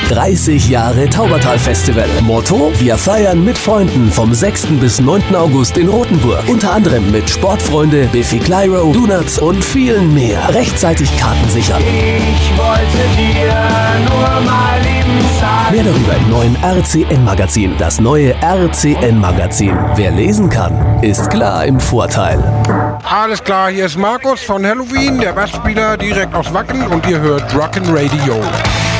30 Jahre Taubertal-Festival. Motto: Wir feiern mit Freunden vom 6. bis 9. August in Rothenburg. Unter anderem mit Sportfreunde, Biffy Clyro, Donuts und vielen mehr. Rechtzeitig Karten sichern. Ich wollte dir nur mal eben sagen. Mehr darüber im neuen RCN-Magazin. Das neue RCN-Magazin. Wer lesen kann, ist klar im Vorteil. Alles klar, hier ist Markus von Halloween, der Bassspieler direkt aus Wacken, und ihr hört Rock'n Radio.